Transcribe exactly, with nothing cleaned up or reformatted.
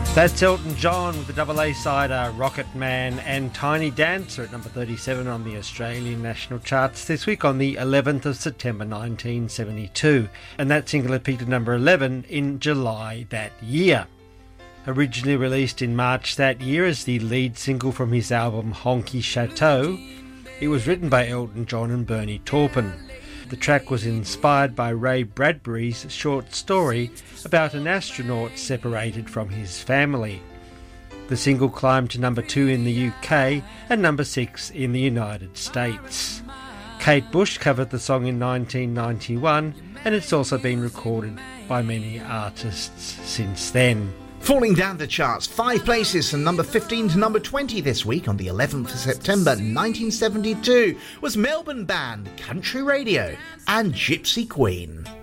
That's Elton John with the double A-sider Rocket Man and Tiny Dancer at number thirty-seven on the Australian national charts this week on the eleventh of September nineteen seventy-two. And that single had peaked at number eleven in July that year. Originally released in March that year as the lead single from his album Honky Chateau, it was written by Elton John and Bernie Taupin. The track was inspired by Ray Bradbury's short story about an astronaut separated from his family. The single climbed to number two in the U K and number six in the United States. Kate Bush covered the song in nineteen ninety-one, and it's also been recorded by many artists since then. Falling down the charts, five places from number fifteen to number twenty this week on the eleventh of September nineteen seventy-two was Melbourne band Country Radio and Gypsy Queen.